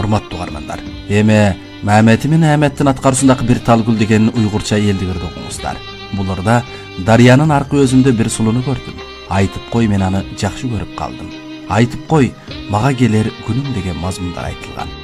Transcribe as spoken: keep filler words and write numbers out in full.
Урматтуу угармандар. Эми Мамет мен Ахметтин аткарысындагы бир талгул деген уйгурча элдигирди окуңуздар. Буларда Дарьянын аркы өзүндө бир сулуну көрдүм. Айтып кой, мен аны жакшы көрүп калдым. Айтып кой, мага келер күнүм деген мазмундар айтылган.